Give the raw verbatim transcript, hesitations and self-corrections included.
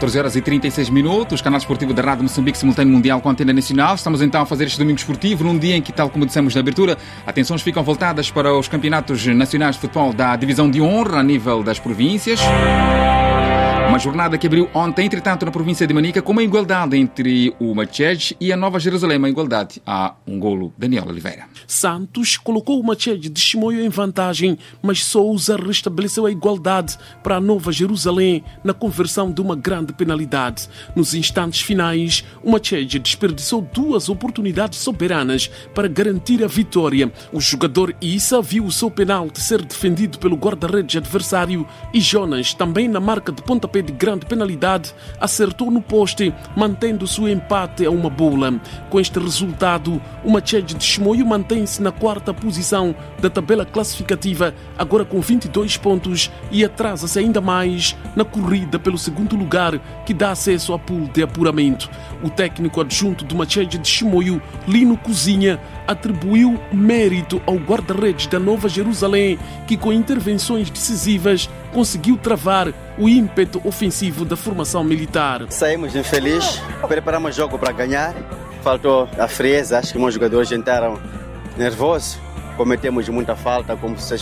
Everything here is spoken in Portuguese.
catorze horas e trinta e seis minutos, canal esportivo da Rádio Moçambique, simultâneo mundial com antena nacional. Estamos então a fazer este domingo esportivo, num dia em que, tal como dissemos na abertura, atenções ficam voltadas para os campeonatos nacionais de futebol da divisão de honra a nível das províncias. Uma jornada que abriu ontem, entretanto, na província de Manica, com uma igualdade entre o Machej e a Nova Jerusalém, uma igualdade a um golo. Daniel Oliveira. Santos colocou o Machej de Chimoio em vantagem, mas Sousa restabeleceu a igualdade para a Nova Jerusalém na conversão de uma grande penalidade. Nos instantes finais, o Machej desperdiçou duas oportunidades soberanas para garantir a vitória. O jogador Issa viu o seu penalti ser defendido pelo guarda-redes adversário e Jonas, também na marca de pontapé de grande penalidade, acertou no poste, mantendo-se o empate a uma bola. Com este resultado, o Machej de Chimoio mantém-se na quarta posição da tabela classificativa, agora com vinte e dois pontos, e atrasa-se ainda mais na corrida pelo segundo lugar, que dá acesso ao pool de apuramento. O técnico adjunto do Machej de Chimoio, Lino Cozinha, atribuiu mérito ao guarda-redes da Nova Jerusalém, que com intervenções decisivas conseguiu travar o ímpeto ofensivo da formação militar. Saímos infelizes, preparamos o jogo para ganhar, faltou a frieza, acho que meus jogadores entraram nervosos, cometemos muita falta, como vocês